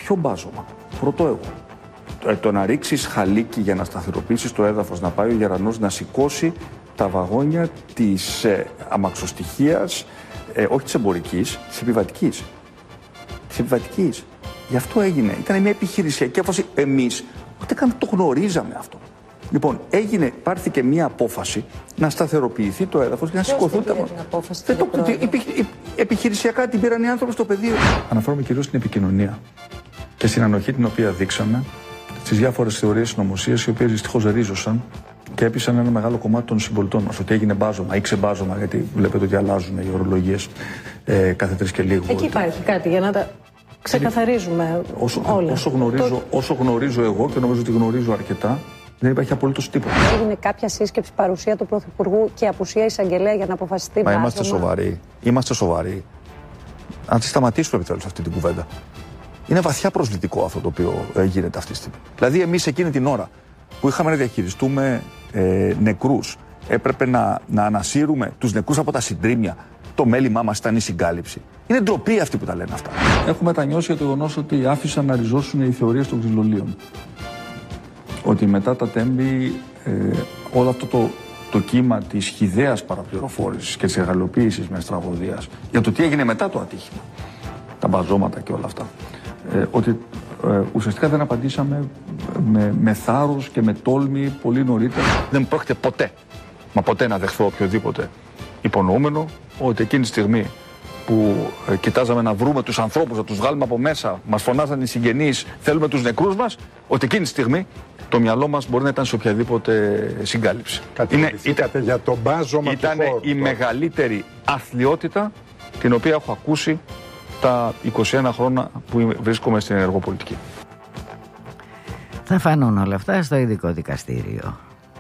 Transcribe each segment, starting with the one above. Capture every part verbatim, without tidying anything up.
Ποιο μπάζωμα? Πρώτο εγώ. Ε, το να ρίξεις χαλίκι για να σταθεροποιήσεις το έδαφος, να πάει ο γερανός να σηκώσει τα βαγόνια της ε, αμαξοστοιχείας, ε, όχι της εμπορικής, της επιβατικής. Της επιβατικής. Γι' αυτό έγινε. Ήταν μια επιχειρησιακή απόφαση. Εμείς ούτε καν το γνωρίζαμε αυτό. Λοιπόν, έγινε, πάρθηκε μια απόφαση να σταθεροποιηθεί το έδαφος και να σηκωθούν τα βαγόνια. Δεν το επιχειρησιακά την πήραν οι άνθρωποι στο πεδίο. Αναφέρομαι κυρίως στην επικοινωνία και στην ανοχή την οποία δείξαμε στις διάφορες θεωρίες συνωμοσίας, οι οποίες δυστυχώς ρίζωσαν και έπεισαν ένα μεγάλο κομμάτι των συμπολιτών μας. Ότι έγινε μπάζωμα ή ξεμπάζωμα, γιατί βλέπετε ότι αλλάζουν οι ορολογίες ε, κάθε τρεις και λίγο. Εκεί υπάρχει κάτι για να τα ξεκαθαρίζουμε όσο, όλα. Όσο γνωρίζω, το... όσο γνωρίζω εγώ και νομίζω ότι γνωρίζω αρκετά, δεν υπάρχει απολύτως τίποτα. Έγινε κάποια σύσκεψη, παρουσία του Πρωθυπουργού και απουσία εισαγγελέα για να αποφασιστεί. Μα είμαστε σοβαροί. Είμαστε σοβαροί. Να τη σταματήσουμε επιτέλους αυτή την κουβέντα. Είναι βαθιά προσβλητικό αυτό το οποίο ε, γίνεται αυτή τη στιγμή. Δηλαδή, εμείς εκείνη την ώρα που είχαμε να διαχειριστούμε ε, νεκρούς, έπρεπε να, να ανασύρουμε τους νεκρούς από τα συντρίμμια. Το μέλημά μας ήταν η συγκάλυψη. Είναι ντροπή αυτοί που τα λένε αυτά. Έχουμε μετανιώσει για το γεγονός ότι άφησαν να ριζώσουν οι θεωρίες των ξυλολίων. Ότι μετά τα τέμπη ε, όλο αυτό το, το κύμα της χυδαίας παραπληροφόρησης και της εργαλειοποίησης μιας τραγωδίας για το τι έγινε μετά το ατύχημα, τα μπαζώματα και όλα αυτά, ε, ότι ε, ουσιαστικά δεν απαντήσαμε με, με θάρρος και με τόλμη πολύ νωρίτερα. Δεν πρόκειται ποτέ, μα ποτέ να δεχθώ οποιοδήποτε υπονοούμενο ότι εκείνη τη στιγμή που ε, κοιτάζαμε να βρούμε τους ανθρώπους, να τους βγάλουμε από μέσα, μας φωνάζαν οι συγγενείς, θέλουμε τους νεκρούς μας, ότι εκείνη τη στιγμή το μυαλό μας μπορεί να ήταν σε οποιαδήποτε συγκάλυψη. Είναι, ήταν για το μπάζωμα ήταν του χώρου, η μεγαλύτερη αθλιότητα την οποία έχω ακούσει τα είκοσι ένα χρόνια που βρίσκομαι στην ενεργοπολιτική. Θα φανούν όλα αυτά στο ειδικό δικαστήριο.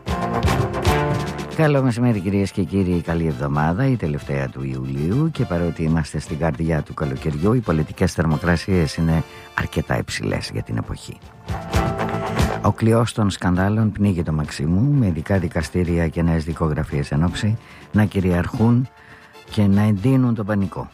Καλό μεσημέρι κυρίες και κύριοι, καλή εβδομάδα, η τελευταία του Ιουλίου, και παρότι είμαστε στην καρδιά του καλοκαιριού, οι πολιτικές θερμοκρασίες είναι αρκετά υψηλές για την εποχή. Ο κλειός των σκανδάλων πνίγει το Μαξίμου, με ειδικά δικαστήρια και νέες δικογραφίες εν όψη να κυριαρχούν και να εντείνουν τον πανικό.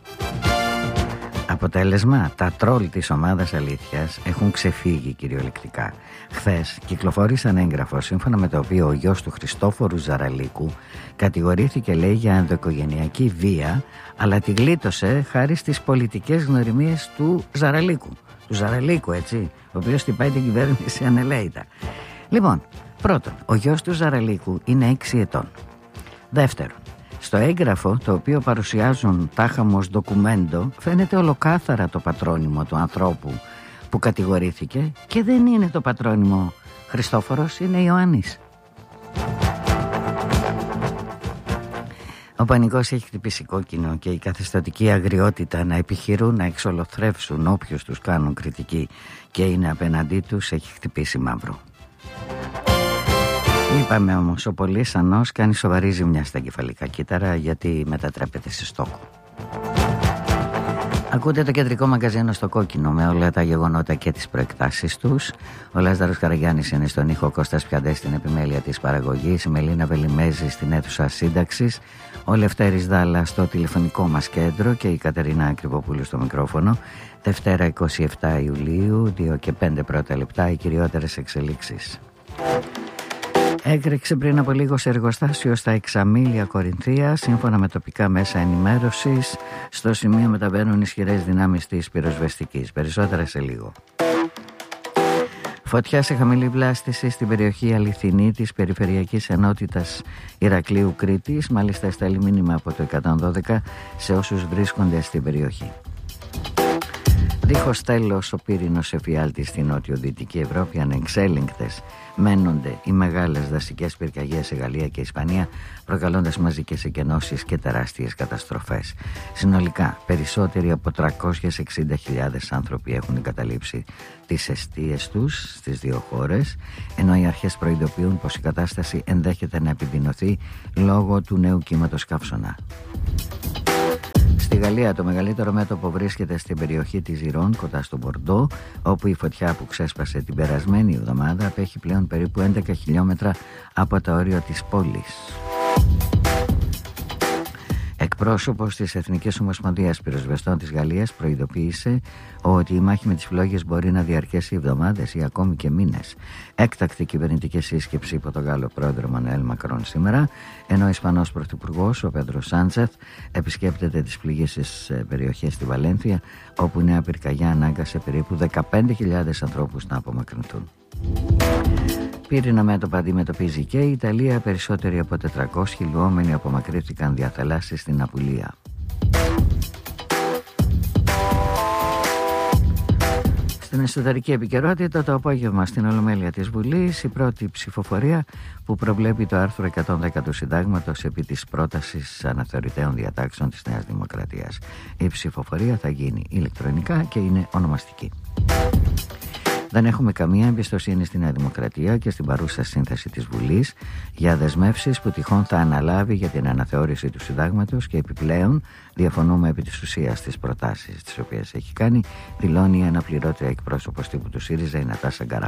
Αποτέλεσμα, τα τρόλ της ομάδας αλήθειας έχουν ξεφύγει κυριολεκτικά. Χθες κυκλοφόρησαν έγγραφο σύμφωνα με το οποίο ο γιος του Χριστόφορου Ζαραλίκου κατηγορήθηκε, λέει, για ενδοοικογενειακή βία, αλλά τη γλίτωσε χάρη στις πολιτικές γνωριμίες του Ζαραλίκου. Του Ζαραλίκου, έτσι, ο οποίος χτυπάει την κυβέρνηση ανελαίητα. Λοιπόν, πρώτον, ο γιος του Ζαραλίκου είναι έξι ετών. Δεύτερον, στο έγγραφο, το οποίο παρουσιάζουν τάχα ως ντοκουμέντο, φαίνεται ολοκάθαρα το πατρόνυμο του ανθρώπου που κατηγορήθηκε και δεν είναι το πατρόνυμο Χριστόφορος, είναι Ιωάννης. Ο πανικός έχει χτυπήσει κόκκινο και η καθεστωτική αγριότητα να επιχειρούν να εξολοθρεύσουν όποιους τους κάνουν κριτική και είναι απέναντί τους έχει χτυπήσει μαύρο. Είπαμε όμως, ο πολύς ανός κάνει σοβαρή ζημιά στα εγκεφαλικά κύτταρα γιατί μετατρέπεται σε στόχο. Ακούτε το κεντρικό μαγκαζίνο στο κόκκινο με όλα τα γεγονότα και τις προεκτάσεις τους. Ο Λάζαρος Καραγιάννης είναι στον ήχο, Κώστας Πιαντές στην επιμέλεια της παραγωγής, η Μελίνα Βελιμέζη στην αίθουσα σύνταξης, ο Λευτέρης Δάλα στο τηλεφωνικό μας κέντρο και η Κατερίνα Κρυβοπούλου στο μικρόφωνο. Δευτέρα εικοστή εβδόμη Ιουλίου, δύο και πέντε πρώτα λεπτά, οι κυριότερες εξελίξεις. Έκρηξε πριν από λίγο σε εργοστάσιο στα Εξαμήλια Κορινθία. Σύμφωνα με τοπικά μέσα ενημέρωσης, στο σημείο μεταβαίνουν ισχυρές δυνάμεις της πυροσβεστικής. Περισσότερα σε λίγο. Φωτιά σε χαμηλή βλάστηση στην περιοχή Αληθινή της Περιφερειακής Ενότητας Ηρακλείου Κρήτης. Μάλιστα στέλνει μήνυμα από το εκατόν δώδεκα σε όσους βρίσκονται στην περιοχή. Δίχως τέλος, ο πύρινος εφιάλτης στην νότιο-δυτική Ευρώπη, ανεξέλεγκτες μένονται οι μεγάλες δασικές πυρκαγιές σε Γαλλία και Ισπανία, προκαλώντας μαζικές εκενώσεις και τεράστιες καταστροφές. Συνολικά, περισσότεροι από τριακόσιες εξήντα χιλιάδες άνθρωποι έχουν εγκαταλείψει τις εστίες τους στις δύο χώρες, ενώ οι αρχές προειδοποιούν πως η κατάσταση ενδέχεται να επιδεινωθεί λόγω του νέου κύματος καύσωνα. Στη Γαλλία το μεγαλύτερο μέτωπο βρίσκεται στην περιοχή της Ιρών, κοντά στο Μπορντό, όπου η φωτιά που ξέσπασε την περασμένη εβδομάδα απέχει πλέον περίπου έντεκα χιλιόμετρα από το όριο της πόλης. Εκπρόσωπος της Εθνικής Ομοσπονδίας Πυροσβεστών της Γαλλίας προειδοποίησε ότι η μάχη με τις φλόγες μπορεί να διαρκέσει εβδομάδες ή ακόμη και μήνες. Έκτακτη κυβερνητική σύσκεψη υπό τον Γάλλο πρόεδρο Μανουέλ Μακρόν σήμερα, ενώ ο Ισπανός πρωθυπουργός, ο Πέντρο Σάντσεθ, επισκέπτεται τις πληγήσεις περιοχές στη Βαλένθια, όπου η νέα πυρκαγιά ανάγκασε περίπου δεκαπέντε χιλιάδες ανθρώπους να απομακρυνθούν. Πύρινα μέτωπα αντιμετωπίζει και η Ιταλία. Περισσότεροι από τετρακόσιοι λουόμενοι απομακρύνθηκαν δια θαλάσσης στην Απουλία. Στην εσωτερική επικαιρότητα, το απόγευμα στην Ολομέλεια της Βουλής, η πρώτη ψηφοφορία που προβλέπει το άρθρο εκατόν δέκα του Συντάγματος επί της πρότασης αναθεωρητέων διατάξεων της Νέας Δημοκρατίας. Η ψηφοφορία θα γίνει ηλεκτρονικά και είναι ονομαστική. Δεν έχουμε καμία εμπιστοσύνη στη Νέα Δημοκρατία και στην παρούσα σύνθεση της Βουλής για δεσμεύσεις που τυχόν θα αναλάβει για την αναθεώρηση του Συντάγματος, και επιπλέον διαφωνούμε επί της ουσίας της προτάσεις τις οποίες έχει κάνει, δηλώνει η αναπληρώτρια εκπρόσωπος τύπου του ΣΥΡΙΖΑ, η Νατάσα Γκαρά.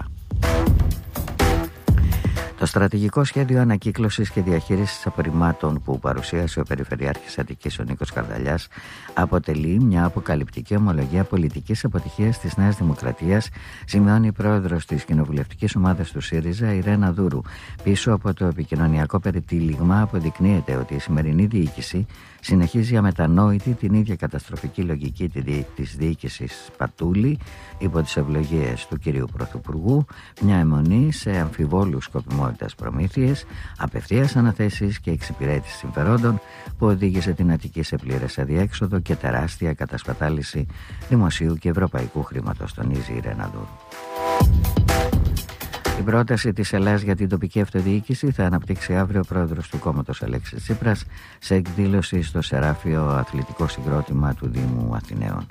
Το στρατηγικό σχέδιο ανακύκλωσης και διαχείρισης απορριμμάτων που παρουσίασε ο Περιφερειάρχης Αττικής ο Νίκος Καρδαλιάς αποτελεί μια αποκαλυπτική ομολογία πολιτικής αποτυχίας της Νέας Δημοκρατίας, σημειώνει η πρόεδρος της κοινοβουλευτικής ομάδας του ΣΥΡΙΖΑ, η Ρένα Δούρου. Πίσω από το επικοινωνιακό περιτύλιγμα αποδεικνύεται ότι η σημερινή διοίκηση συνεχίζει αμετανόητη την ίδια καταστροφική λογική της διοίκησης Πατούλη υπό τις ευλογίες του κυρίου Πρωθυπουργού, μια αιμονή σε αμφιβόλους σκοπιμότητας προμήθειες, απευθείας αναθέσεις και εξυπηρέτηση συμφερόντων που οδήγησε την Αττική σε πλήρες αδιέξοδο και τεράστια κατασπατάληση δημοσίου και ευρωπαϊκού χρήματος, τονίζει η Ρένα Δούρου. Η πρόταση της Ελλάς για την τοπική αυτοδιοίκηση θα αναπτύξει αύριο ο πρόεδρος του κόμματος Αλέξης Τσίπρας σε εκδήλωση στο Σεράφιο Αθλητικό Συγκρότημα του Δήμου Αθηναίων.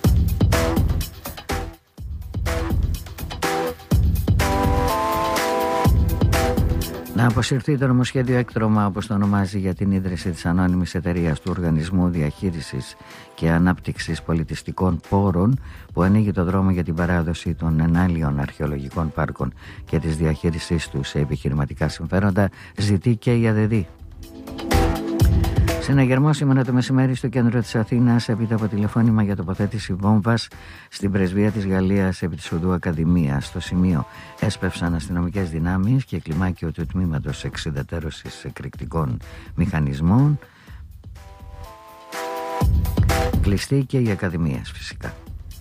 Να αποσυρθεί το νομοσχέδιο έκτρωμα, όπως το ονομάζει, για την ίδρυση της ανώνυμης εταιρείας του Οργανισμού Διαχείρισης και Ανάπτυξης Πολιτιστικών Πόρων, που ανοίγει το δρόμο για την παράδοση των ενάλιων αρχαιολογικών πάρκων και της διαχείρισής τους σε επιχειρηματικά συμφέροντα, ζητεί και η ΑΔΕΔΗ. Συναγερμό σήμερα το μεσημέρι στο κέντρο της Αθήνας, έπειτα από τηλεφώνημα για τοποθέτηση βόμβας στην πρεσβεία της Γαλλίας επί της Οδού Ακαδημίας. Στο σημείο έσπευσαν αστυνομικές δυνάμεις και κλιμάκιο του τμήματος εξυδατέρωσης εκρηκτικών μηχανισμών. Κλειστή και η Ακαδημίας φυσικά.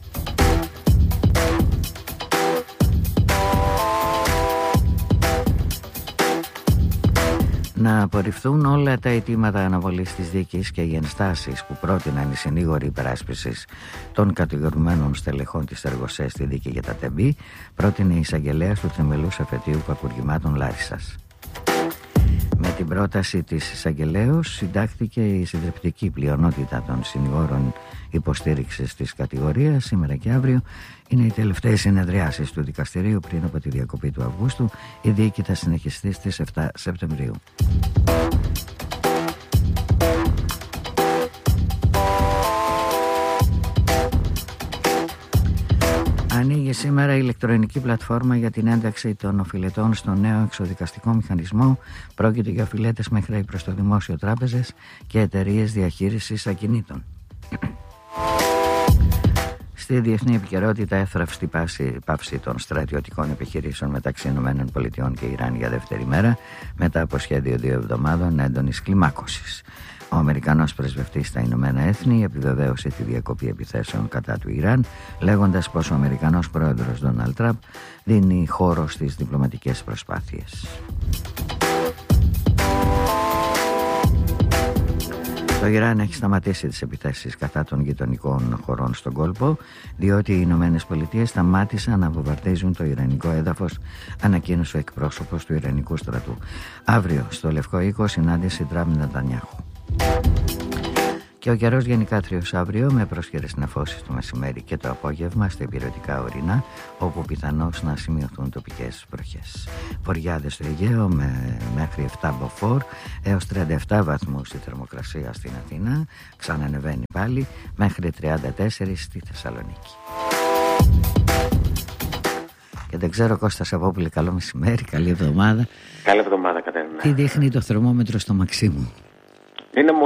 Να απορριφθούν όλα τα αιτήματα αναβολής της δίκης και οι ενστάσεις που πρότειναν οι συνήγοροι υπεράσπισης των κατηγορουμένων στελεχών της Εργοσέ στη δίκη για τα Τεμπή, πρότεινε η εισαγγελέας του Τριμελούς Εφετείου Κακουργημάτων Λάρισσας. Με την πρόταση της εισαγγελέως συντάχθηκε η συντριπτική πλειονότητα των συνηγόρων υποστήριξης της κατηγορίας. Σήμερα και αύριο είναι οι τελευταίες συνεδριάσεις του δικαστηρίου πριν από τη διακοπή του Αυγούστου. Η δίκη θα συνεχιστεί στις επτά Σεπτεμβρίου. Ανοίγει σήμερα η ηλεκτρονική πλατφόρμα για την ένταξη των οφειλετών στον νέο εξοδικαστικό μηχανισμό. Πρόκειται για οφειλέτες με χρέη προς το δημόσιο, τράπεζες και εταιρείες διαχείρισης ακινήτων. Στη διεθνή επικαιρότητα, εύθραυστη πάυση των στρατιωτικών επιχειρήσεων μεταξύ ΗΠΑ και Ιράν για δεύτερη μέρα, μετά από σχέδιο δύο εβδομάδων έντονης κλιμάκωσης. Ο Αμερικανός πρεσβευτής στα Ηνωμένα Έθνη επιβεβαίωσε τη διακοπή επιθέσεων κατά του Ιράν, λέγοντας πως ο Αμερικανός πρόεδρος Ντόναλντ Τραμπ δίνει χώρο στις διπλωματικές προσπάθειες. Το Ιράν έχει σταματήσει τις επιθέσεις κατά των γειτονικών χωρών στον κόλπο, διότι οι Ηνωμένες Πολιτείες σταμάτησαν να βομβαρδίζουν το ιρανικό έδαφος, ανακοίνωσε ο εκπρόσωπος του Ιρανικού στρατού. Αύριο στο Λευκό Οίκο συνάντηση Τραμπ Νετανιάχου. Και ο καιρός γενικά τριος αύριο, με πρόσχερες νεφώσεις το μεσημέρι και το απόγευμα στα υπηρετικά ορεινά, όπου πιθανώς να σημειωθούν τοπικές βροχές. Βοριάδες στο Αιγαίο με μέχρι επτά μποφόρ έως τριάντα επτά βαθμούς η θερμοκρασία στην Αθήνα, ξανανεβαίνει πάλι μέχρι τριάντα τέσσερα στη Θεσσαλονίκη. Και δεν ξέρω, Κώστα Σαββόπουλε, καλό μεσημέρι, καλή εβδομάδα. Καλή εβδομάδα, Κατερίνα. Τι δείχνει το θερμόμετρο στο Μαξίμου? Είναι μονίμως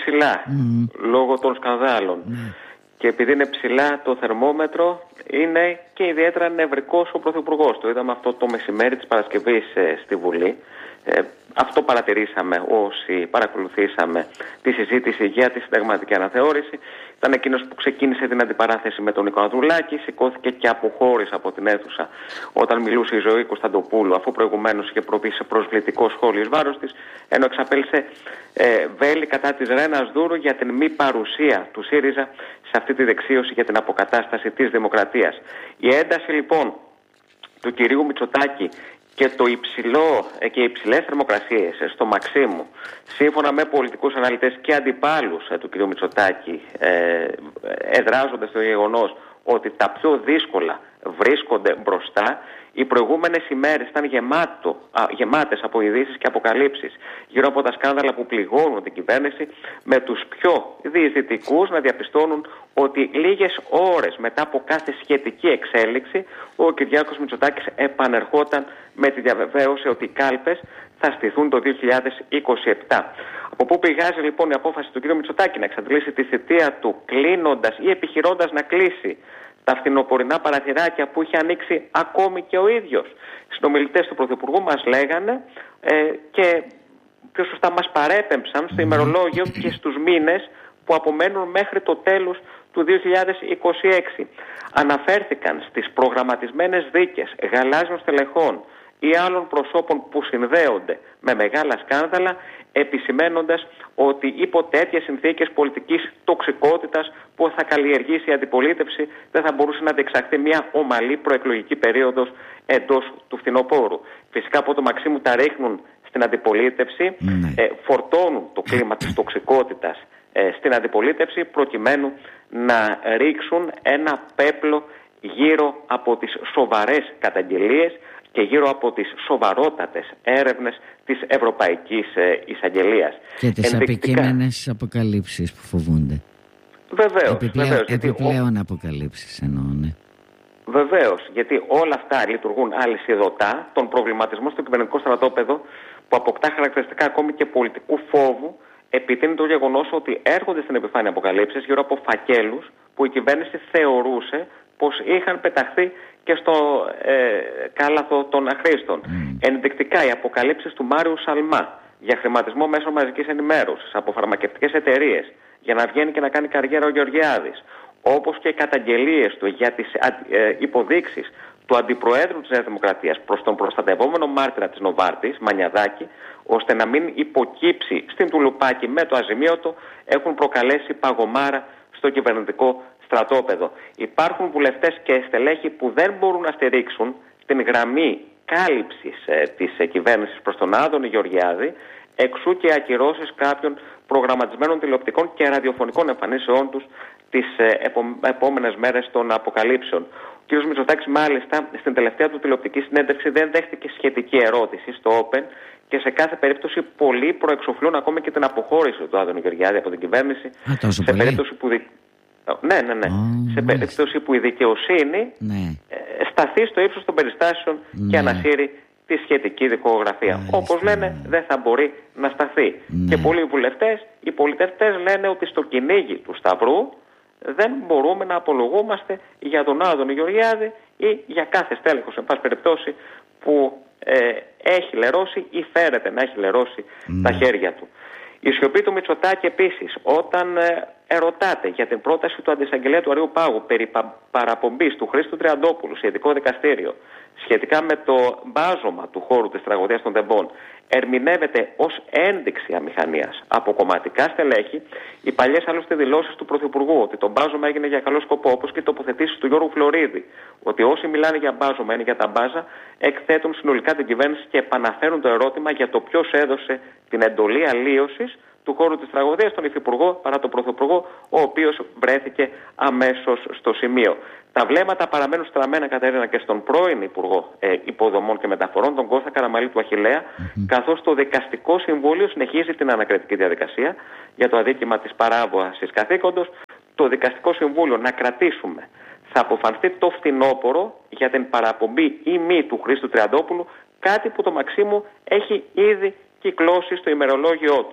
ψηλά mm. λόγω των σκανδάλων. Mm. Και επειδή είναι ψηλά το θερμόμετρο, είναι και ιδιαίτερα νευρικός ο Πρωθυπουργός. Το είδαμε αυτό το μεσημέρι της Παρασκευής ε, στη Βουλή. Ε, αυτό παρατηρήσαμε όσοι παρακολουθήσαμε τη συζήτηση για τη συνταγματική αναθεώρηση. Ήταν εκείνος που ξεκίνησε την αντιπαράθεση με τον Νίκο Ανδρουλάκη, σηκώθηκε και αποχώρησε από την αίθουσα όταν μιλούσε η Ζωή Κωνσταντοπούλου, αφού προηγουμένως είχε προβεί σε προσβλητικό σχόλιο εις βάρος της, ενώ εξαπέλυσε ε, βέλη κατά της Ρένας Δούρου για την μη παρουσία του ΣΥΡΙΖΑ σε αυτή τη δεξίωση για την αποκατάσταση της δημοκρατίας. Η ένταση λοιπόν του κυρίου Μητσοτάκη και το υψηλό και οι υψηλές θερμοκρασίες στο Μαξίμου, σύμφωνα με πολιτικούς αναλυτές και αντιπάλους του κ. Μητσοτάκη, ε, εδράζονται στο γεγονός ότι τα πιο δύσκολα βρίσκονται μπροστά. Οι προηγούμενες ημέρες ήταν γεμάτο, α, γεμάτες από ειδήσεις και αποκαλύψεις γύρω από τα σκάνδαλα που πληγώνουν την κυβέρνηση, με τους πιο διεισδυτικούς να διαπιστώνουν ότι λίγες ώρες μετά από κάθε σχετική εξέλιξη ο Κυριάκος Μητσοτάκης επανερχόταν με τη διαβεβαίωση ότι οι κάλπες θα στηθούν το δύο χιλιάδες είκοσι επτά. Από πού πηγάζει λοιπόν η απόφαση του κ. Μητσοτάκη να εξαντλήσει τη θητεία του κλείνοντας ή επιχειρώντας να κλείσει τα φθινοπορεινά παραθυράκια που είχε ανοίξει ακόμη και ο ίδιος? Συνομιλητές του Πρωθυπουργού μας λέγανε ε, και πιο σωστά μας παρέπεμψαν στο ημερολόγιο και στους μήνες που απομένουν μέχρι το τέλος του δύο χιλιάδες είκοσι έξι. Αναφέρθηκαν στις προγραμματισμένες δίκες γαλάζιων στελεχών ή άλλων προσώπων που συνδέονται με μεγάλα σκάνδαλα, επισημένοντας ότι υπό τέτοιες συνθήκες πολιτικής τοξικότητας που θα καλλιεργήσει η αντιπολίτευση δεν θα μπορούσε να διεξαχθεί μια ομαλή προεκλογική περίοδος εντός του φθινοπόρου. Φυσικά από το Μαξίμου τα ρίχνουν στην αντιπολίτευση, mm. ε, φορτώνουν το κλίμα της τοξικότητας ε, στην αντιπολίτευση προκειμένου να ρίξουν ένα πέπλο γύρω από τις σοβαρές καταγγελίες και γύρω από τις σοβαρότατες έρευνες της Ευρωπαϊκής Εισαγγελίας. Και τις Ενδεικτικά... επικείμενες αποκαλύψεις που φοβούνται. Βεβαίως. Επιπλέον, βεβαίως επιπλέον ο... αποκαλύψεις εννοώ, ναι. Βεβαίως, γιατί όλα αυτά λειτουργούν αλυσιδωτά τον προβληματισμό στο κυβερνητικό στρατόπεδο, που αποκτά χαρακτηριστικά ακόμη και πολιτικού φόβου, επιτείνει το γεγονός ότι έρχονται στην επιφάνεια αποκαλύψεις γύρω από φακέλους που η κυβέρνηση θεωρούσε πως είχαν πεταχθεί και στο ε, κάλαθο των αχρήστων. Mm. Ενδεικτικά οι αποκαλύψεις του Μάριου Σαλμά για χρηματισμό μέσω μαζικής ενημέρωσης από φαρμακευτικές εταιρείες για να βγαίνει και να κάνει καριέρα ο Γεωργιάδης, όπως και οι καταγγελίες του για τις ε, υποδείξεις του Αντιπροέδρου της Νέας Δημοκρατίας προς τον προστατευόμενο μάρτυρα της Νοβάρτης, Μανιαδάκη, ώστε να μην υποκύψει στην τουλουπάκι με το αζημίωτο, έχουν προκαλέσει παγωμάρα στο κυβερνητικό στρατόπεδο. Υπάρχουν βουλευτές και στελέχοι που δεν μπορούν να στηρίξουν την γραμμή κάλυψης ε, της ε, κυβέρνησης προς τον Άδωνη Γεωργιάδη, εξού και ακυρώσεις κάποιων προγραμματισμένων τηλεοπτικών και ραδιοφωνικών εμφανίσεών τους τις ε, επο, επόμενες μέρες των αποκαλύψεων. Ο κ. Μητσοτάκης μάλιστα στην τελευταία του τηλεοπτική συνέντευξη δεν δέχτηκε σχετική ερώτηση στο Open και σε κάθε περίπτωση πολλοί προεξοφλούν ακόμη και την αποχώρηση του Άδωνη Γεωργιάδη από την κυβέρνηση. Α, σε πολύ. περίπτωση που δι... Ναι, ναι, ναι. Oh, σε περίπτωση που η δικαιοσύνη ναι. σταθεί στο ύψος των περιστάσεων ναι. και ανασύρει τη σχετική δικογραφία. Μάλιστα. Όπως λένε, δεν θα μπορεί να σταθεί. Ναι. Και πολλοί βουλευτές, οι πολιτευτές λένε ότι στο κυνήγι του Σταυρού δεν μπορούμε να απολογούμαστε για τον Άδωνη Γεωργιάδη ή για κάθε στέλεχος, εν πάση περιπτώσει, που ε, έχει λερώσει ή φέρεται να έχει λερώσει ναι. τα χέρια του. Η σιωπή του Μητσοτάκη επίσης, όταν ε, ερωτάται για την πρόταση του αντισαγγελέα του Αριού Πάγου περί πα, παραπομπής του Χρήστου Τριαντόπουλου σε ειδικό δικαστήριο σχετικά με το μπάζωμα του χώρου της τραγωδίας των Τεμπών, ερμηνεύεται ως ένδειξη αμηχανίας από κομματικά στελέχη, οι παλιές άλλωστε δηλώσεις του Πρωθυπουργού ότι το μπάζωμα έγινε για καλό σκοπό, όπως και οι τοποθετήσεις του Γιώργου Φλωρίδη, ότι όσοι μιλάνε για μπάζωμα είναι για τα μπάζα, εκθέτουν συνολικά την κυβέρνηση και επαναφέρουν το ερώτημα για το ποιος έδωσε την εντολή αλλίωσης του χώρου της τραγωδίας, τον Υφυπουργό παρά τον Πρωθυπουργό, ο οποίος βρέθηκε αμέσως στο σημείο. Τα βλέμματα παραμένουν στραμμένα, Κατερίνα, και στον πρώην Υπουργό ε, Υποδομών και Μεταφορών, τον Κώστα Καραμαλή του Αχιλλέα, mm-hmm. καθώς το Δικαστικό Συμβούλιο συνεχίζει την ανακριτική διαδικασία για το αδίκημα της παράβασης καθήκοντος. Το Δικαστικό Συμβούλιο, να κρατήσουμε, θα αποφανθεί το φθινόπωρο για την παραπομπή ή μη του Χρήστου Τριαντόπουλου, κάτι που το Μαξίμου έχει ήδη κυκλώσει στο ημερολόγιο του.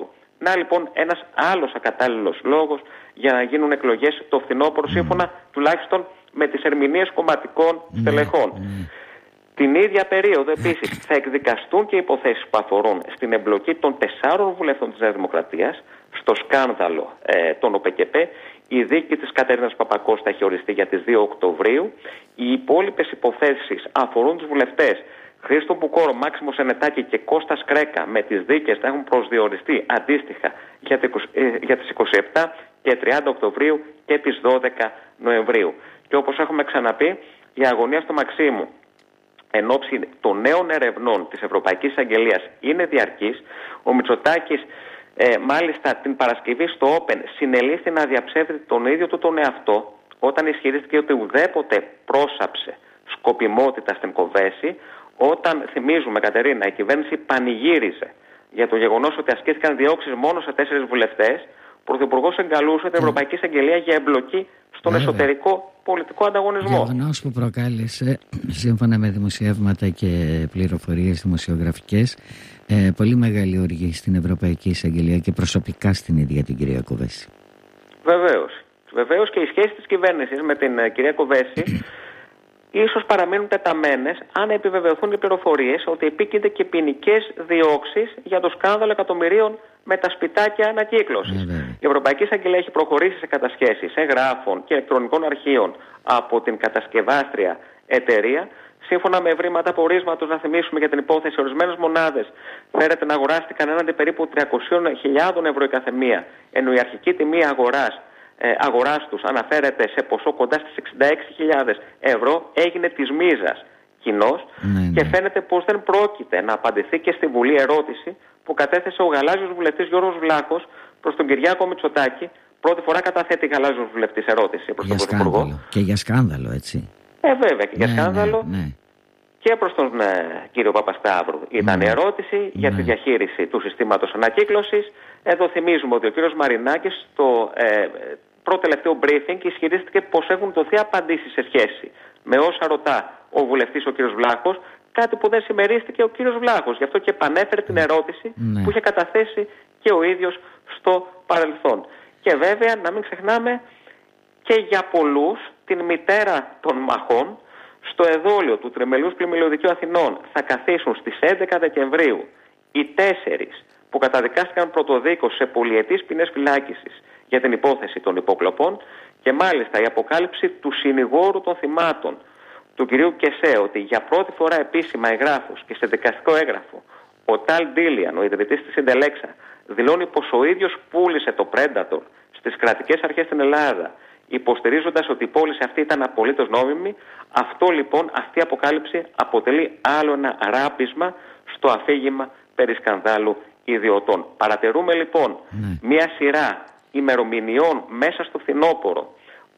Να λοιπόν ένας άλλος ακατάλληλος λόγος για να γίνουν εκλογές το φθινόπωρο, mm. σύμφωνα τουλάχιστον με τις ερμηνείες κομματικών mm. στελεχών. Mm. Την ίδια περίοδο επίσης θα εκδικαστούν και υποθέσεις που αφορούν στην εμπλοκή των τεσσάρων βουλευτών της Νέας Δημοκρατίας στο σκάνδαλο ε, των ΟΠΕΚΕΠΕ. Η δίκη της Κατερίνας Παπακώστα έχει οριστεί για τις δύο Οκτωβρίου. Οι υπόλοιπες υποθέσεις αφορούν τους βουλευτές Χρήστο Μπουκόρο, Μάξιμο Σενετάκη και Κώστας Κρέκα, με τις δίκες θα έχουν προσδιοριστεί αντίστοιχα για τις είκοσι επτά και τριάντα Οκτωβρίου και τις δώδεκα Νοεμβρίου. Και όπως έχουμε ξαναπεί, η αγωνία στο Μαξίμου εν ώψη των νέων ερευνών της Ευρωπαϊκής Αγγελίας είναι διαρκής. Ο Μητσοτάκης ε, μάλιστα την Παρασκευή στο Open συνελήφθη να διαψεύδει τον ίδιο του τον εαυτό όταν ισχυρίστηκε ότι ουδέποτε πρόσαψε σκοπιμότητα στην Κοβέση, όταν, θυμίζουμε Κατερίνα, η κυβέρνηση πανηγύριζε για το γεγονός ότι ασκήθηκαν διώξεις μόνο σε τέσσερις βουλευτές. Ο Πρωθυπουργός εγκαλούσε την Ευρωπαϊκή Εισαγγελία για εμπλοκή στον Βέβαια. εσωτερικό πολιτικό ανταγωνισμό. Γεγονός που προκάλεσε, σύμφωνα με δημοσιεύματα και πληροφορίες δημοσιογραφικές, ε, πολύ μεγάλη οργή στην Ευρωπαϊκή Εισαγγελία και προσωπικά στην ίδια την κυρία Κοβέση. Βεβαίως. Βεβαίως και οι σχέσεις της κυβέρνησης με την uh, κυρία Κοβέση ίσως παραμείνουν τεταμένες αν επιβεβαιωθούν οι πληροφορίες ότι επίκυνται και ποινικές διώξεις για το σκάνδαλο εκατομμυρίων με τα σπιτάκια ανακύκλωσης. Yeah, η Ευρωπαϊκή Εισαγγελία έχει προχωρήσει σε κατασχέσεις εγγράφων και ηλεκτρονικών αρχείων από την κατασκευάστρια εταιρεία. Σύμφωνα με ευρήματα πορίσματος, να θυμίσουμε για την υπόθεση, ορισμένες μονάδες φέρεται να αγοράστηκαν έναντι περίπου τριακόσιες χιλιάδες ευρώ η καθεμία, ενώ η αρχική τιμή αγοράς Ε, αγοράς τους αναφέρεται σε ποσό κοντά στις εξήντα έξι χιλιάδες ευρώ, έγινε της μίζας κοινός ναι, ναι. και φαίνεται πως δεν πρόκειται να απαντηθεί και στη Βουλή ερώτηση που κατέθεσε ο γαλάζιος βουλευτής Γιώργος Βλάχος προς τον Κυριάκο Μητσοτάκη. Πρώτη φορά καταθέτει γαλάζιος βουλευτής ερώτηση προς για τον Πρωθυπουργό. Και για σκάνδαλο, έτσι. Ε, βέβαια και ναι, για σκάνδαλο. Ναι, ναι. Και προς τον ε, κύριο Παπασταύρου ήταν ναι. η ερώτηση ναι. για τη διαχείριση του συστήματος ανακύκλωσης. Εδώ θυμίζουμε ότι ο κύριος Μαρινάκης στο ε, πρώτο τελευταίο briefing ισχυρίστηκε πως έχουν δοθεί απαντήσεις σε σχέση με όσα ρωτά ο βουλευτής ο κύριος Βλάχος, κάτι που δεν συμμερίστηκε ο κύριος Βλάχος. Γι' αυτό και επανέφερε την ερώτηση ναι. που είχε καταθέσει και ο ίδιος στο παρελθόν. Και βέβαια να μην ξεχνάμε και για πολλούς την μητέρα των μαχών. Στο εδόλιο του Τριμελούς Πλημμυλιωδικείου Αθηνών θα καθίσουν στις έντεκα Δεκεμβρίου οι τέσσερις που καταδικάστηκαν πρωτοδίκως σε πολυετής ποινές φυλάκισης για την υπόθεση των υποκλοπών, και μάλιστα η αποκάλυψη του συνηγόρου των θυμάτων, του κυρίου Κεσέ, ότι για πρώτη φορά επίσημα εγγράφος και σε δικαστικό έγγραφο ο Ταλ Ντίλιαν, ο ιδρυτής της Συντελέξα, δηλώνει πως ο ίδιος πούλησε το Predator στις κρατικές αρχές στην Ελλάδα, υποστηρίζοντας ότι η πώληση αυτή ήταν απολύτως νόμιμη. Αυτό λοιπόν, αυτή η αποκάλυψη αποτελεί άλλο ένα ράπισμα στο αφήγημα περί σκανδάλου ιδιωτών. Παρατηρούμε λοιπόν ναι. μία σειρά ημερομηνιών μέσα στο φθινόπωρο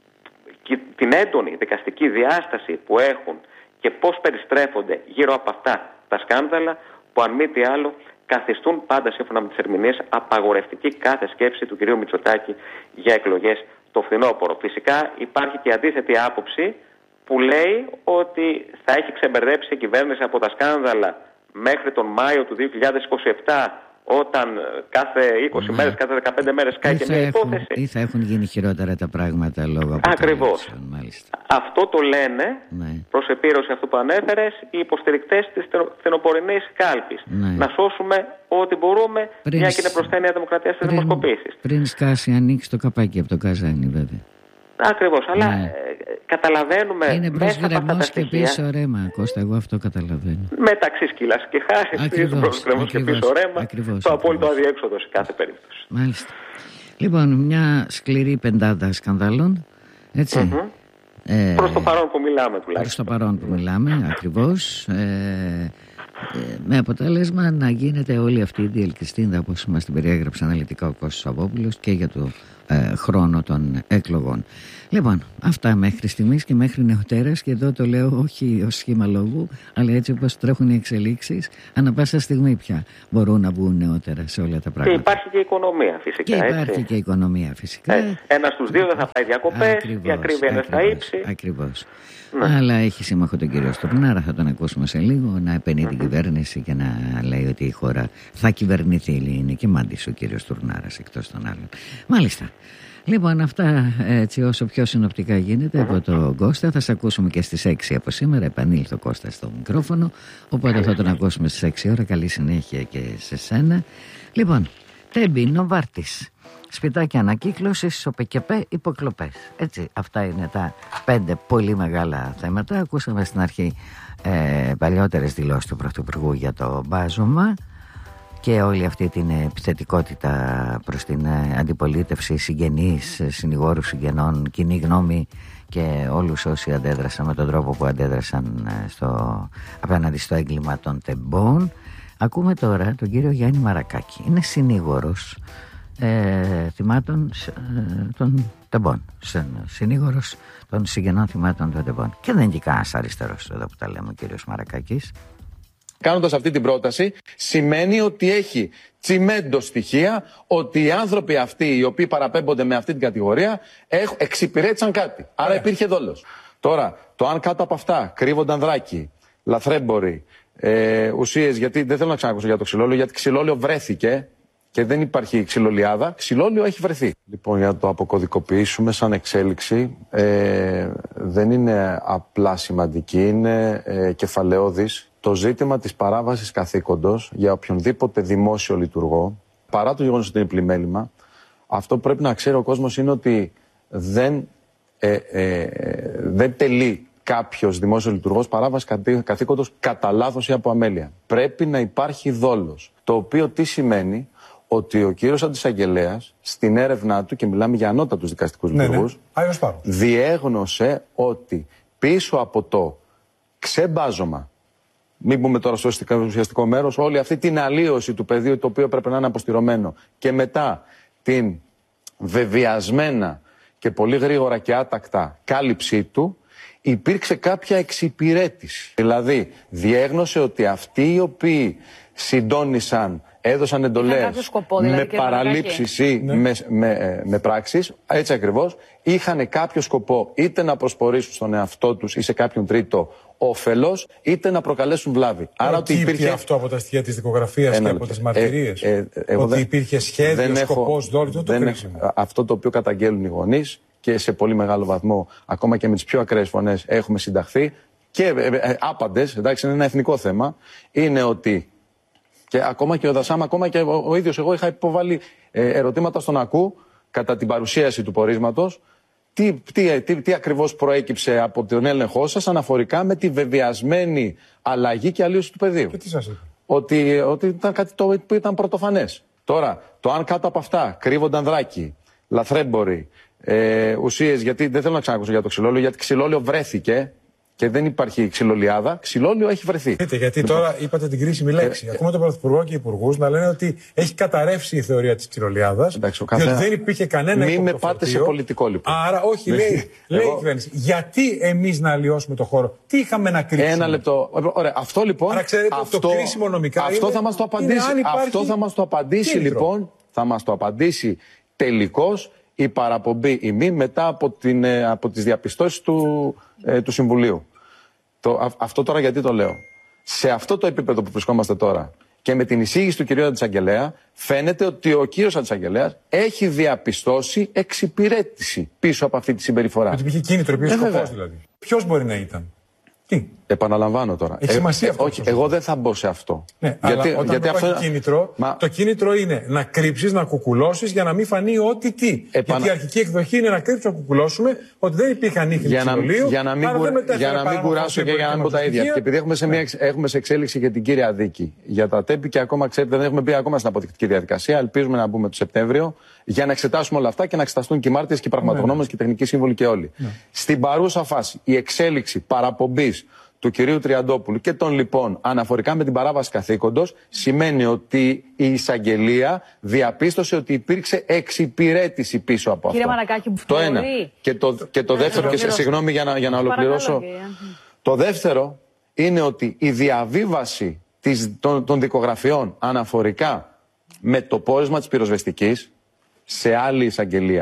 και την έντονη δικαστική διάσταση που έχουν και πώς περιστρέφονται γύρω από αυτά τα σκάνδαλα, που αν μη τι άλλο καθιστούν πάντα σύμφωνα με τις ερμηνείες απαγορευτική κάθε σκέψη του κυρίου Μητσοτάκη για εκλογές το φθινόπωρο. Φυσικά υπάρχει και αντίθετη άποψη που λέει ότι θα έχει ξεμπερδέψει η κυβέρνηση από τα σκάνδαλα μέχρι τον Μάιο του δύο χιλιάδες είκοσι επτά, όταν κάθε είκοσι ναι. μέρες, κάθε δεκαπέντε μέρες κάει και μια υπόθεση. Ή θα έχουν γίνει χειρότερα τα πράγματα λόγω από Ακριβώς. Αυτό το λένε, ναι. προς επίρρωση αυτού που ανέφερες, οι υποστηρικτές της φθινοπορεινής κάλπης. Ναι. Να σώσουμε ό,τι μπορούμε, πριν, μια και είναι μπροστά η Νέα Δημοκρατία στις δημοσκοπήσεις. Πριν σκάσει, ανοίξει το καπάκι από το καζάνι, βέβαια. Ακριβώς, αλλά ναι. ε, καταλαβαίνουμε είναι μέσα από αυτά τα και πίσω ρέμα, Κώστα, εγώ αυτό καταλαβαίνω. Μεταξύ σκύλας και χάρης, μπρος κρεμός και πίσω ρέμα, ακριβώς, το απόλυτο αδιέξοδο σε κάθε περίπτωση. Μάλιστα. Λοιπόν, μια σκληρή πεντάδα σκανδάλων, έτσι. Mm-hmm. Ε, προς το παρόν που μιλάμε τουλάχιστον. Προς το παρόν που μιλάμε, ακριβώς. Ε, ε, με αποτέλεσμα να γίνεται όλη αυτή η διελκυστίνδα, όπως μας την περιέγραψε αναλυτικά ο Κώστας Σαββόπουλος, και για το ε, χρόνο των εκλογών. Λοιπόν, αυτά μέχρι στιγμής και μέχρι νεοτέρας, και εδώ το λέω όχι ως σχήμα λόγου, αλλά έτσι όπως τρέχουν οι εξελίξεις, ανά πάσα στιγμή πια μπορούν να βγουν νεότερα σε όλα τα πράγματα. Και υπάρχει και η οικονομία φυσικά. Και υπάρχει έτσι. και η οικονομία φυσικά. Ε, ένα στους δύο δεν θα πάει διακοπές, η ακρίβεια είναι στα ύψη. Ακριβώς. Ναι. Αλλά έχει σύμμαχο τον κύριο Στουρνάρα, θα τον ακούσουμε σε λίγο, να επενεί την κυβέρνηση εμφανίσει και να λέει ότι η χώρα θα κυβερνηθεί. Είναι και μάντης ο κύριος Τουρνάρας εκτός των άλλων. Μάλιστα. Λοιπόν, αυτά έτσι όσο πιο συνοπτικά γίνεται από τον Κώστα. Θα σε ακούσουμε και στις έξι από σήμερα. Επανήλθε ο Κώστας στο μικρόφωνο, οπότε θα τον ακούσουμε στις έξι ώρα. Καλή συνέχεια και σε σένα. Λοιπόν, Τέμπη, Νοβάρτης, σπιτάκια ανακύκλωσης, ΟΠΕΚΕΠΕ, υποκλοπές. Έτσι, αυτά είναι τα πέντε πολύ μεγάλα θέματα. Ακούσαμε στην αρχή ε, παλιότερες δηλώσεις του Πρωθυπουργού για το μπάζωμα και όλη αυτή την επιθετικότητα προς την αντιπολίτευση, συγγενείς, συνηγόρους συγγενών, κοινή γνώμη και όλους όσοι αντέδρασαν με τον τρόπο που αντέδρασαν στο, απέναντι στο έγκλημα των τεμπών. Ακούμε τώρα τον κύριο Γιάννη Μαρακάκη. Είναι συνήγορος ε, θυμάτων ε, των τεμπών. Συνήγορος των συγγενών θυμάτων των τεμπών. Και δεν είναι και κανένας αριστερός εδώ που τα λέμε ο κύριος Μαρακάκης. Κάνοντας αυτή την πρόταση, σημαίνει ότι έχει τσιμέντο στοιχεία ότι οι άνθρωποι αυτοί οι οποίοι παραπέμπονται με αυτή την κατηγορία έχ, εξυπηρέτησαν κάτι. Άρα yeah. υπήρχε δόλος. Τώρα, το αν κάτω από αυτά κρύβονταν δράκοι, λαθρέμποροι, ε, ουσίες, γιατί δεν θέλω να ξανακούσω για το ξυλόλαιο, γιατί ξυλόλαιο βρέθηκε και δεν υπάρχει ξυλολιάδα, ξυλόλαιο έχει βρεθεί. Λοιπόν, για να το αποκωδικοποιήσουμε σαν εξέλιξη, ε, δεν είναι απλά σημαντική, είναι ε, κεφαλαιώδης. Το ζήτημα της παράβασης καθήκοντος για οποιονδήποτε δημόσιο λειτουργό, παρά το γεγονός ότι είναι πλημέλημα, αυτό που πρέπει να ξέρει ο κόσμος είναι ότι δεν, ε, ε, δεν τελεί κάποιος δημόσιος λειτουργός παράβαση καθήκοντος κατά λάθος ή από αμέλεια. Πρέπει να υπάρχει δόλος. Το οποίο τι σημαίνει? Ότι ο κύριος Αντισαγγελέας στην έρευνά του, και μιλάμε για ανώτατους δικαστικούς ναι, λειτουργούς, ναι. διέγνωσε ότι πίσω από το ξεμπάζωμα, μην πούμε τώρα στο ουσιαστικό μέρος, όλη αυτή την αλλίωση του πεδίου το οποίο πρέπει να είναι αποστηρωμένο και μετά την βεβαιασμένα και πολύ γρήγορα και άτακτα κάλυψή του, υπήρξε κάποια εξυπηρέτηση. Δηλαδή διέγνωσε ότι αυτοί οι οποίοι συντόνισαν, έδωσαν εντολές σκοπό, δηλαδή, με παραλήψεις ή ναι. με, με, με πράξεις, έτσι ακριβώς, είχαν κάποιο σκοπό είτε να προσπορήσουν στον εαυτό τους ή σε κάποιον τρίτο όφελος, είτε να προκαλέσουν βλάβη. Άρα ότι υπήρχε αυτό από τα στοιχεία της δικογραφίας και από τις μαρτυρίες. Ε, ε, ε, ότι δεν, υπήρχε σχέδιο, σκοπός, δόλιο, το κρίσιμο. Αυτό το οποίο καταγγέλνουν οι γονείς και σε πολύ μεγάλο βαθμό, ακόμα και με τις πιο ακραίες φωνές, έχουμε συνταχθεί και ε, ε, άπαντες, εντάξει, είναι ένα εθνικό θέμα, είναι ότι. Και ακόμα και ο Δασάμ, ακόμα και ο, ο ίδιος εγώ είχα υποβάλει ε, ερωτήματα στον ΑΚΟΥ κατά την παρουσίαση του πορίσματος. Τι, τι, τι, τι ακριβώς προέκυψε από τον έλεγχό σας αναφορικά με τη βεβαιασμένη αλλαγή και αλλίωση του πεδίου. Και τι σας είπε? Ότι, ότι ήταν κάτι το που ήταν πρωτοφανές. Τώρα, το αν κάτω από αυτά κρύβονταν δράκοι, λαθρέμποροι, ε, ουσίες, γιατί δεν θέλω να ξανακούσω για το ξυλόλαιο, γιατί ξυλόλαιο βρέθηκε. Και δεν υπάρχει ξυλολιάδα, ξυλόλαιο έχει βρεθεί. Δείτε, γιατί λοιπόν, τώρα είπατε την κρίσιμη λέξη. Ε, Ακούμε τον Πρωθυπουργό και υπουργούς να λένε ότι έχει καταρρεύσει η θεωρία της ξυλολιάδας. Εντάξει, καθένα... Διότι δεν υπήρχε κανένα. Μην με πάτε σε πολιτικό λοιπόν. Άρα, όχι, λέει, λέει η κυβέρνηση. Γιατί εμείς να αλλοιώσουμε το χώρο, τι είχαμε να κρύψουμε? Ένα λεπτό. Ωραία, αυτό λοιπόν. Άρα, ξέρετε, αυτό, το κρίσιμο νομικά. Αυτό είναι, θα μας το απαντήσει. Αυτό θα μας το απαντήσει λοιπόν. Θα μας το απαντήσει τελικώς η παραπομπή ημί μετά από, την, από τις διαπιστώσεις του, ε, του Συμβουλίου. Το, α, αυτό τώρα γιατί το λέω? Σε αυτό το επίπεδο που βρισκόμαστε τώρα και με την εισήγηση του κυρίου Αντισαγγελέα, φαίνεται ότι ο κύριος Αντισαγγελέας έχει διαπιστώσει εξυπηρέτηση πίσω από αυτή τη συμπεριφορά. Ότι υπήρχε κίνητρο, υπήρχε σκοπός δηλαδή. Ποιος μπορεί να ήταν? Τι? Επαναλαμβάνω τώρα. Έχει σημασία ε, αυτό. Όχι, εγώ δεν θα μπω σε αυτό. Ναι, γιατί, αλλά όταν γιατί αυτό είναι κίνητρο, μα... το κίνητρο είναι να κρύψεις, να κουκουλώσεις για να μην φανεί ό,τι τι. Επανα... Γιατί η αρχική εκδοχή είναι να κρύψουμε, να κουκουλώσουμε ότι δεν υπήρχε ανήχνη ξυλολίου. Για να μην, γουρα... για να μην κουράσω και για να μην πω τα ίδια. Και επειδή έχουμε σε, μια... έχουμε σε εξέλιξη για την κύρια δίκη για τα τέμπη και ακόμα ξέρετε δεν έχουμε μπει ακόμα στην αποδεικτική διαδικασία. Ελπίζουμε να μπούμε το Σεπτέμβριο για να εξετάσουμε όλα αυτά και να εξεταστούν και οι μάρτυρες και οι πραγματογνώμονες και οι τεχνικοί σύμβολοι και όλοι. Στην παρούσα φάση η εξέλιξη παραπομπής του κυρίου Τριαντόπουλου και των λοιπόν αναφορικά με την παράβαση καθήκοντος σημαίνει ότι η εισαγγελία διαπίστωσε ότι υπήρξε εξυπηρέτηση πίσω από αυτό. Κύριε Μαρακάκη, το ένα. Και το, και το δεύτερο, και συγγνώμη για να, για να ολοκληρώσω. Το δεύτερο είναι ότι η διαβίβαση της, των, των δικογραφιών αναφορικά με το πόρισμα της πυροσβεστικής σε άλλη εισαγγελία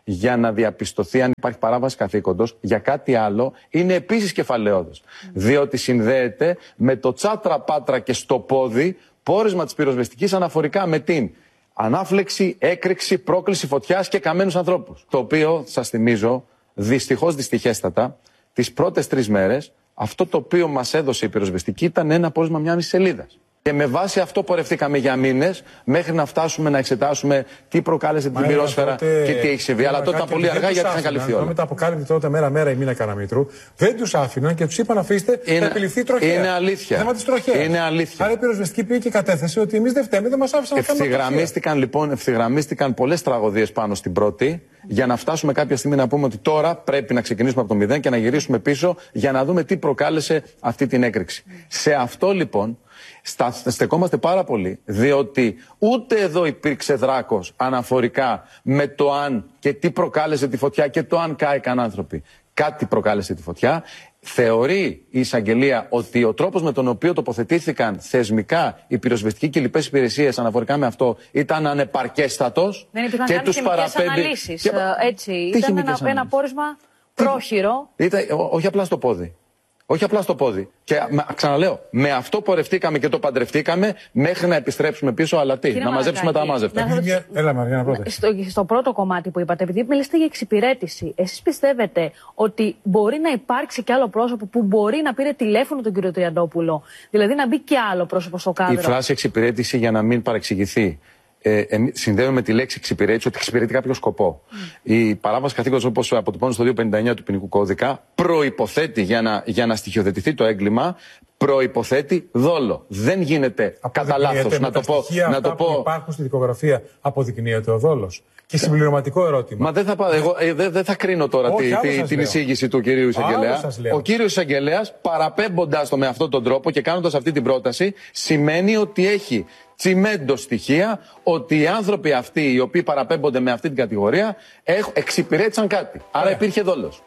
για να διαπιστωθεί αν υπάρχει παράβαση καθήκοντος για κάτι άλλο είναι επίσης κεφαλαιόδος. Mm. Διότι συνδέεται με το τσάτρα πάτρα και στο πόδι πόρισμα της πυροσβεστικής αναφορικά με την ανάφλεξη, έκρηξη, πρόκληση φωτιάς και καμένους ανθρώπους. Το οποίο, σας θυμίζω, δυστυχώς δυστυχέστατα, τις πρώτες τρεις μέρες, αυτό το οποίο μας έδωσε η πυροσβεστική ήταν ένα πόρισμα μια μισή σελίδας. Και με βάση αυτό πορευτήκαμε για μήνες μέχρι να φτάσουμε να εξετάσουμε τι προκάλεσε την πυρόσφαιρα τότε... και τι έχει συμβεί. Αλλά τότε ήταν πολύ αργά γιατί είχαν καλυφθεί όλα. Μετά αποκάλυπτε τότε μέρα-μέρα η Μίνα Καραμήτρου, δεν τους άφηναν και τους είπαν αφήστε να επιληφθεί τροχέα. Είναι αλήθεια. Θέμα της τροχέας. Είναι αλήθεια. Άρα η πυροσβεστική πήγε και κατέθεσε ότι εμείς δεν φταίμε, δεν μας άφησαν να κάνουμε. Ευθυγραμμίστηκαν λοιπόν, ευθυγραμμίστηκαν πολλές τραγωδίες πάνω στην πρώτη. Για να φτάσουμε κάποια στιγμή να πούμε ότι τώρα πρέπει να ξεκινήσουμε από το μηδέν και να γυρίσουμε πίσω για να δούμε τι προκάλεσε αυτή την έκρηξη. Mm. Σε αυτό λοιπόν στα, στεκόμαστε πάρα πολύ, διότι ούτε εδώ υπήρξε δράκος αναφορικά με το αν και τι προκάλεσε τη φωτιά και το αν κάηκαν άνθρωποι. Κάτι προκάλεσε τη φωτιά. Θεωρεί η εισαγγελία ότι ο τρόπος με τον οποίο τοποθετήθηκαν θεσμικά οι πυροσβεστικοί και οι λοιπές υπηρεσίες αναφορικά με αυτό ήταν ανεπαρκέστατος. Δεν υπήρχαν και τους παραπέμπει. Αναλύσεις, και... έτσι. Τι ήταν ένα, ένα πόρισμα πρόχειρο. Ήταν, ό, όχι απλά στο πόδι. Όχι απλά στο πόδι. Και ξαναλέω, με αυτό πορευτήκαμε και το παντρευτήκαμε μέχρι να επιστρέψουμε πίσω. Αλλά τι, να μαζέψουμε τα αμάζευτα. Έλα, Μαριάννα, πρώτα. Στο, στο πρώτο κομμάτι που είπατε, επειδή μιλήσατε για εξυπηρέτηση, εσείς πιστεύετε ότι μπορεί να υπάρξει και άλλο πρόσωπο που μπορεί να πήρε τηλέφωνο τον κύριο Τριαντόπουλο, δηλαδή να μπει και άλλο πρόσωπο στο κάδρο? Η φράση εξυπηρέτηση, για να μην παρεξηγηθεί, Ε, ε, συνδέουμε με τη λέξη εξυπηρέτηση ότι εξυπηρετεί κάποιο σκοπό. Mm. Η παράβαση καθήκοντος, όπως αποτυπώνει στο διακόσια πενήντα εννιά του ποινικού κώδικα, προϋποθέτει για να, για να στοιχειοθετηθεί το έγκλημα, προϋποθέτει δόλο. Δεν γίνεται κατά λάθος. Να το πω. Να το πω. Που υπάρχουν στη δικογραφία, αποδεικνύεται ο δόλος. Και συμπληρωματικό ερώτημα. Μα δεν θα, πάω, εγώ, ε, δεν, δεν θα κρίνω τώρα Όχι, τη, τη, την εισήγηση του κυρίου εισαγγελέα. Ο κύριος εισαγγελέας, παραπέμποντας το με αυτόν τον τρόπο και κάνοντας αυτή την πρόταση, σημαίνει ότι έχει τσιμέντο στοιχεία ότι οι άνθρωποι αυτοί οι οποίοι παραπέμπονται με αυτή την κατηγορία έχ, εξυπηρέτησαν κάτι. Άρα υπήρχε δόλος.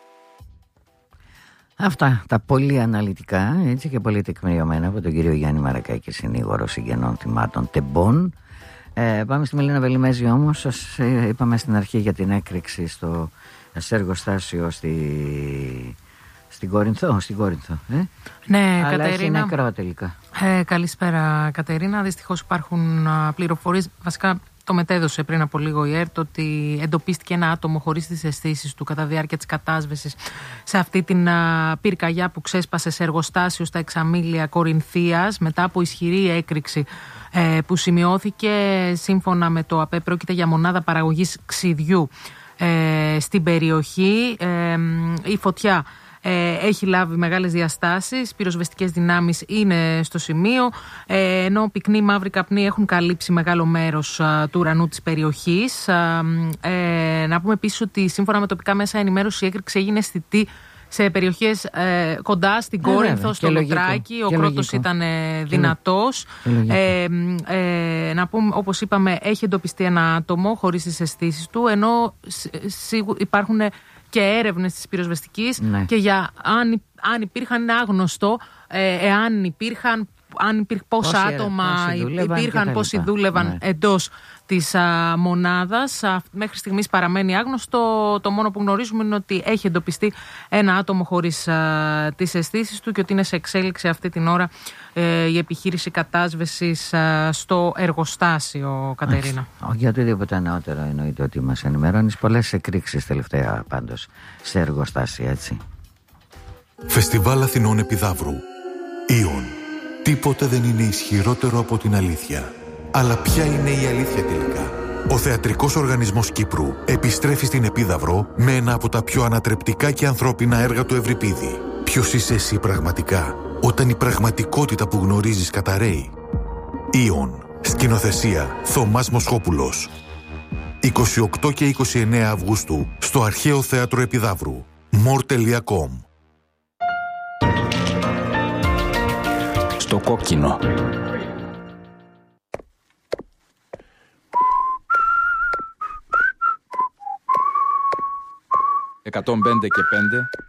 Αυτά τα πολύ αναλυτικά, έτσι, και πολύ τεκμηριωμένα από τον κύριο Γιάννη Μαρακάκη, συνήγορο συγγενών θυμάτων τεμπών. Ε, πάμε στη Μελίνα Βελιμέζη όμως. Σας ε, είπαμε στην αρχή για την έκρηξη στο σε εργοστάσιο στη, στην Κόρινθο, στην Κόρινθο ε? Ναι, αλλά Κατερίνα. έχει νεκρό τελικά. Ε, καλησπέρα, Κατερίνα. Δυστυχώς υπάρχουν πληροφορίες, βασικά το μετέδωσε πριν από λίγο η ΕΡΤ, ότι εντοπίστηκε ένα άτομο χωρίς τις αισθήσεις του κατά διάρκεια της κατάσβεσης σε αυτή την α, πυρκαγιά που ξέσπασε σε εργοστάσιο στα Εξαμήλια Κορινθίας μετά από ισχυρή έκρηξη ε, που σημειώθηκε. Σύμφωνα με το ΑΠΕ, πρόκειται για μονάδα παραγωγής ξυδιού ε, στην περιοχή. Ε, η φωτιά Ε, έχει λάβει μεγάλες διαστάσεις, πυροσβεστικές δυνάμεις είναι στο σημείο, ε, ενώ πυκνοί μαύροι καπνοί έχουν καλύψει μεγάλο μέρος α, του ουρανού της περιοχής. Α, ε, να πούμε επίσης ότι σύμφωνα με τοπικά μέσα ενημέρωση η έκρηξη έγινε αισθητή σε περιοχές ε, κοντά στην Κόρινθο, στο Λουτράκι. Ο κρότος ήταν ε, δυνατός. Ε, ε, να πούμε, όπως είπαμε, έχει εντοπιστεί ένα άτομο χωρίς τις αισθήσεις του, ενώ σίγου, υπάρχουν και έρευνες της πυροσβεστικής, ναι, και για αν, αν υπήρχαν, είναι άγνωστο, ε, εάν υπήρχαν, αν υπήρχαν πόσα πόσοι άτομα πόσοι υπήρχαν, πόσοι δούλευαν, ναι, εντός της α, μονάδας. Α, μέχρι στιγμής παραμένει άγνωστο. Το μόνο που γνωρίζουμε είναι ότι έχει εντοπιστεί ένα άτομο χωρίς α, τις αισθήσεις του και ότι είναι σε εξέλιξη αυτή την ώρα ε, η επιχείρηση κατάσβεσης α, στο εργοστάσιο, Κατερίνα. Για οτιδήποτε νεότερο εννοείται ότι μας ενημερώνεις. Πολλές εκρήξεις τελευταία πάντως σε εργοστάσια, έτσι. Φεστιβάλ Αθηνών Επιδαύρου. Ιον. Τίποτε δεν είναι ισχυρότερο από την αλήθεια. Αλλά ποια είναι η αλήθεια τελικά? Ο Θεατρικός Οργανισμός Κύπρου επιστρέφει στην Επίδαυρο με ένα από τα πιο ανατρεπτικά και ανθρώπινα έργα του Ευρυπίδη. Ποιος είσαι εσύ πραγματικά, όταν η πραγματικότητα που γνωρίζεις καταρρέει? Ιον. Σκηνοθεσία Θωμάς Μοσχόπουλος. είκοσι οκτώ και είκοσι εννέα Αυγούστου στο Αρχαίο Θέατρο Επιδαύρου. μορ τελεία κομ. Στο κόκκινο. εκατόν πέντε και πέντε